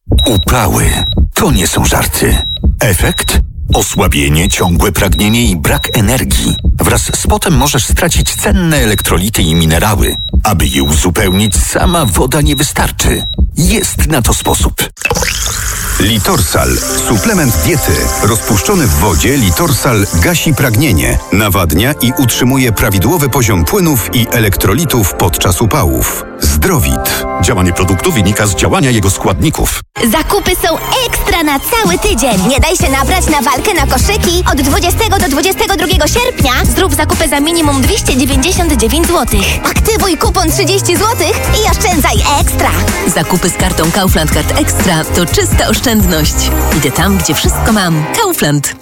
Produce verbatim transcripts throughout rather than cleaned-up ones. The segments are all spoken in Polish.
Upały to nie są żarty. Efekt? Osłabienie, ciągłe pragnienie i brak energii. Wraz z potem możesz stracić cenne elektrolity i minerały. Aby je uzupełnić, sama woda nie wystarczy. Jest na to sposób. Litorsal. Suplement diety. Rozpuszczony w wodzie Litorsal gasi pragnienie, nawadnia i utrzymuje prawidłowy poziom płynów i elektrolitów podczas upałów. Zdrowit. Działanie produktu wynika z działania jego składników. Zakupy są ekstra na cały tydzień. Nie daj się nabrać na walkę na koszyki. Od dwudziestego do dwudziestego drugiego sierpnia zrób zakupy za minimum dwieście dziewięćdziesiąt dziewięć złotych. Aktywuj kupon trzydzieści złotych i oszczędzaj ekstra. Zakupy z kartą Kaufland Card Extra to czysta oszczędność. Idę tam, gdzie wszystko mam. Kaufland.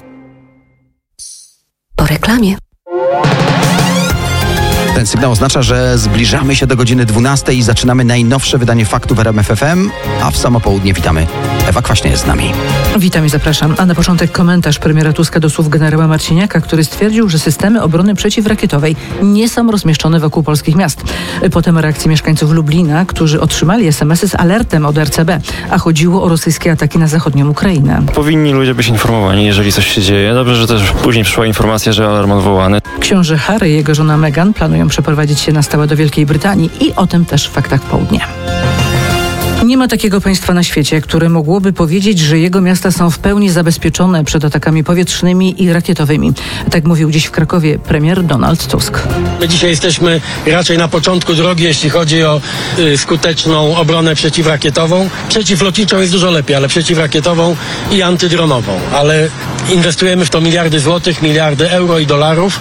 Po reklamie. Ten sygnał oznacza, że zbliżamy się do godziny dwunastej i zaczynamy najnowsze wydanie faktów w R M F F M, a w samo południe witamy. Ewa Kwaśnia jest z nami. Witam i zapraszam. A na początek komentarz premiera Tuska do słów generała Marciniaka, który stwierdził, że systemy obrony przeciwrakietowej nie są rozmieszczone wokół polskich miast. Potem reakcje mieszkańców Lublina, którzy otrzymali es em esy z alertem od R C B, a chodziło o rosyjskie ataki na zachodnią Ukrainę. Powinni ludzie być informowani, jeżeli coś się dzieje. Dobrze, że też później przyszła informacja, że alarm odwołany. Książę Harry i jego żona Meghan planują przeprowadzić się na stałe do Wielkiej Brytanii i o tym też w faktach południa. Nie ma takiego państwa na świecie, które mogłoby powiedzieć, że jego miasta są w pełni zabezpieczone przed atakami powietrznymi i rakietowymi. Tak mówił dziś w Krakowie premier Donald Tusk. My dzisiaj jesteśmy raczej na początku drogi, jeśli chodzi o y, skuteczną obronę przeciwrakietową. Przeciwlotniczą jest dużo lepiej, ale przeciwrakietową i antydronową. Ale inwestujemy w to miliardy złotych, miliardy euro i dolarów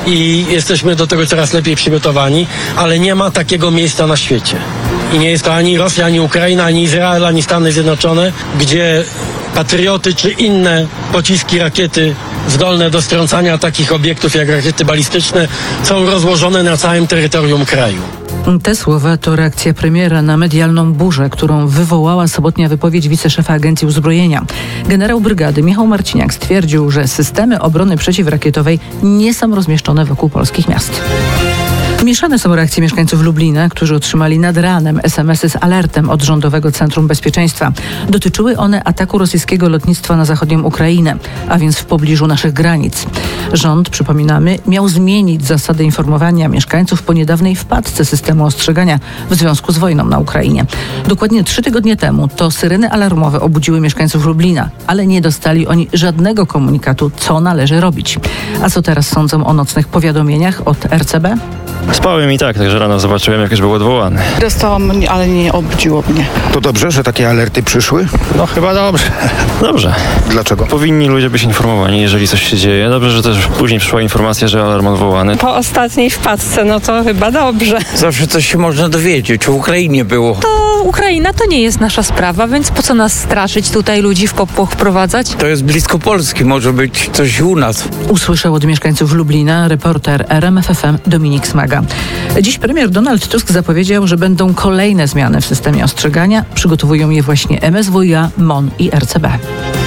i jesteśmy do tego coraz lepiej przygotowani, ale nie ma takiego miejsca na świecie. I nie jest to ani Rosja, ani Ukraina, ani Izrael, ani Stany Zjednoczone, gdzie patrioty czy inne pociski, rakiety zdolne do strącania takich obiektów jak rakiety balistyczne są rozłożone na całym terytorium kraju. Te słowa to reakcja premiera na medialną burzę, którą wywołała sobotnia wypowiedź wiceszefa Agencji Uzbrojenia. Generał brygady Michał Marciniak stwierdził, że systemy obrony przeciwrakietowej nie są rozmieszczone wokół polskich miast. Mieszane są reakcje mieszkańców Lublina, którzy otrzymali nad ranem es em esy z alertem od Rządowego Centrum Bezpieczeństwa. Dotyczyły one ataku rosyjskiego lotnictwa na zachodnią Ukrainę, a więc w pobliżu naszych granic. Rząd, przypominamy, miał zmienić zasady informowania mieszkańców po niedawnej wpadce systemu ostrzegania w związku z wojną na Ukrainie. Dokładnie trzy tygodnie temu to syreny alarmowe obudziły mieszkańców Lublina, ale nie dostali oni żadnego komunikatu, co należy robić. A co teraz sądzą o nocnych powiadomieniach od R C B? Spałem i tak, także rano zobaczyłem, jak już był odwołany. Dostałam, ale nie obudziło mnie. To dobrze, że takie alerty przyszły? No chyba dobrze. Dobrze. Dlaczego? Powinni ludzie być informowani, jeżeli coś się dzieje. Dobrze, że też później przyszła informacja, że alarm odwołany. Po ostatniej wpadce, no to chyba dobrze. Zawsze coś się można dowiedzieć. W Ukrainie było. To Ukraina to nie jest nasza sprawa, więc po co nas straszyć, tutaj ludzi w popłoch wprowadzać? To jest blisko Polski, może być coś u nas. Usłyszał od mieszkańców Lublina reporter R M F F M Dominik Smaga. Dziś premier Donald Tusk zapowiedział, że będą kolejne zmiany w systemie ostrzegania. Przygotowują je właśnie M S W i A, M O N i R C B.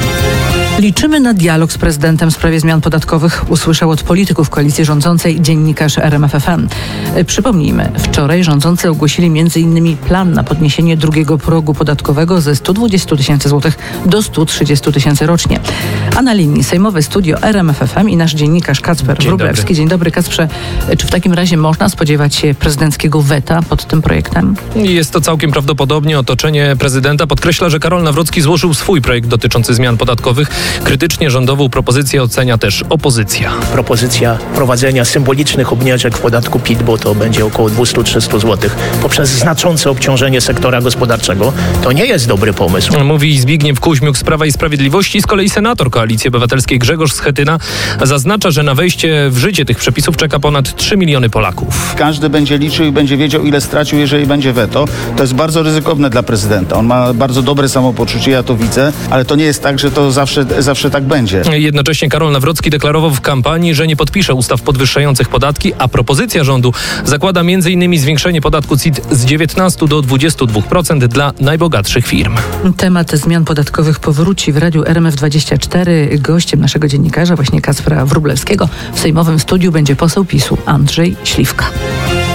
Liczymy na dialog z prezydentem w sprawie zmian podatkowych, usłyszał od polityków koalicji rządzącej dziennikarz R M F F M. Przypomnijmy, wczoraj rządzący ogłosili między innymi plan na podniesienie drugiego progu podatkowego ze sto dwadzieścia tysięcy złotych do sto trzydzieści tysięcy rocznie. A na linii sejmowe studio R M F F M i nasz dziennikarz Kacper Dzień Wróblewski. dobry. Dzień dobry, Kacprze. Czy w takim razie można spodziewać się prezydenckiego weta pod tym projektem? Jest to całkiem prawdopodobnie. Otoczenie prezydenta podkreśla, że Karol Nawrocki złożył swój projekt dotyczący zmian podatkowych. Krytycznie rządową propozycję ocenia też opozycja. Propozycja wprowadzenia symbolicznych obniżek w podatku P I T, bo to będzie około dwieście do trzystu złotych, poprzez znaczące obciążenie sektora gospodarczego, to nie jest dobry pomysł. Mówi Zbigniew Kuźmiuk z Prawa i Sprawiedliwości. Z kolei senator Koalicji Obywatelskiej Grzegorz Schetyna zaznacza, że na wejście w życie tych przepisów czeka ponad trzy miliony Polaków. Każdy będzie liczył i będzie wiedział, ile stracił, jeżeli będzie weto. To jest bardzo ryzykowne dla prezydenta. On ma bardzo dobre samopoczucie, ja to widzę, ale to nie jest tak, że to zawsze zawsze tak będzie. Jednocześnie Karol Nawrocki deklarował w kampanii, że nie podpisze ustaw podwyższających podatki, a propozycja rządu zakłada między innymi zwiększenie podatku C I T z dziewiętnastu do dwudziestu dwóch procent dla najbogatszych firm. Temat zmian podatkowych powróci w Radiu R M F dwadzieścia cztery. Gościem naszego dziennikarza, właśnie Kacpra Wróblewskiego, w sejmowym studiu będzie poseł PiSu Andrzej Śliwka.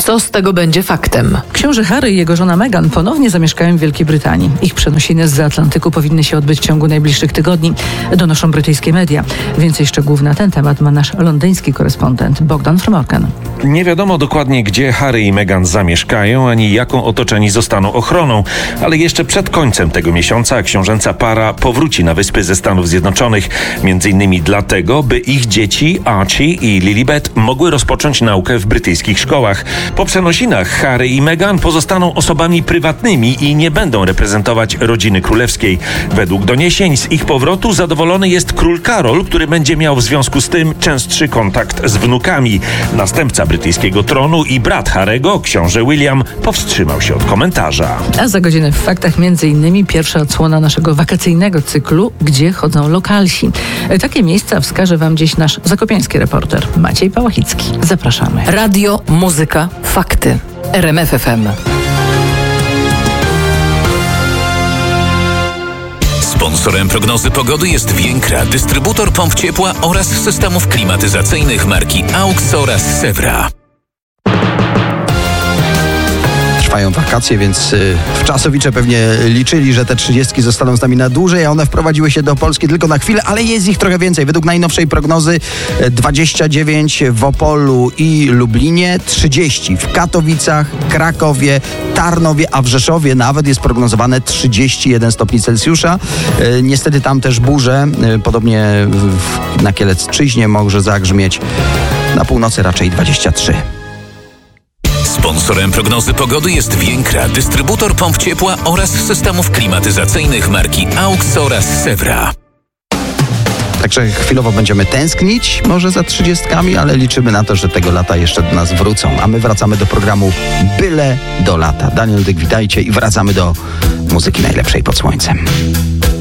Co z tego będzie faktem? Książę Harry i jego żona Meghan ponownie zamieszkają w Wielkiej Brytanii. Ich przenosiny zza Atlantyku powinny się odbyć w ciągu najbliższych tygodni, donoszą brytyjskie media. Więcej szczegółów na ten temat ma nasz londyński korespondent Bogdan Fromorken. Nie wiadomo dokładnie, gdzie Harry i Meghan zamieszkają, ani jaką otoczeni zostaną ochroną, ale jeszcze przed końcem tego miesiąca książęca para powróci na wyspy ze Stanów Zjednoczonych, między innymi dlatego, by ich dzieci Archie i Lilibet mogły rozpocząć naukę w brytyjskich szkołach. Po przenosinach Harry i Meghan pozostaną osobami prywatnymi i nie będą reprezentować rodziny królewskiej. Według doniesień z ich powrotu zadowolony jest król Karol, który będzie miał w związku z tym częstszy kontakt z wnukami. Następca brytyjskiego tronu i brat Harry'ego, książę William, powstrzymał się od komentarza. A za godzinę w faktach między innymi pierwsza odsłona naszego wakacyjnego cyklu, gdzie chodzą lokalsi. Takie miejsca wskaże wam dziś nasz zakopiański reporter Maciej Pałachicki. Zapraszamy. Radio, muzyka, fakty. R M F F M. Sponsorem prognozy pogody jest Więkra, dystrybutor pomp ciepła oraz systemów klimatyzacyjnych marki AUX oraz Sewra. Trwają wakacje, więc w Czasowicze pewnie liczyli, że te trzydziestki zostaną z nami na dłużej, a one wprowadziły się do Polski tylko na chwilę, ale jest ich trochę więcej. Według najnowszej prognozy dwadzieścia dziewięć w Opolu i Lublinie, trzydzieści w Katowicach, Krakowie, Tarnowie, a w Rzeszowie nawet jest prognozowane trzydzieści jeden stopni Celsjusza. Niestety tam też burze, podobnie w, na Kielecczyźnie może zagrzmieć, na północy raczej dwadzieścia trzy. Sponsorem prognozy pogody jest Więkra, dystrybutor pomp ciepła oraz systemów klimatyzacyjnych marki AUX oraz Sewra. Także chwilowo będziemy tęsknić może za trzydziestkami, ale liczymy na to, że tego lata jeszcze do nas wrócą. A my wracamy do programu Byle do lata. Daniel Dyk, witajcie i wracamy do muzyki najlepszej pod słońcem.